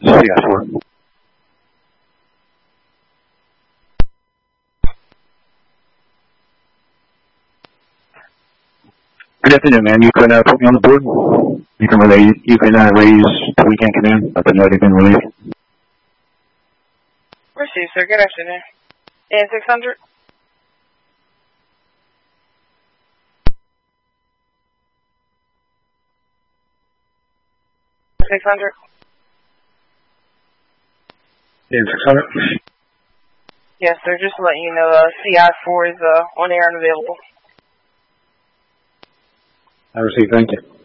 CI4. Good afternoon, man. You can put me on the board. You can relay. You can raise the weekend command. Let them know they've been relieved. Received, sir. Good afternoon. And 600. And 600. Yes, sir. Just to let you know, CI4 is on air and available. I received. Thank you.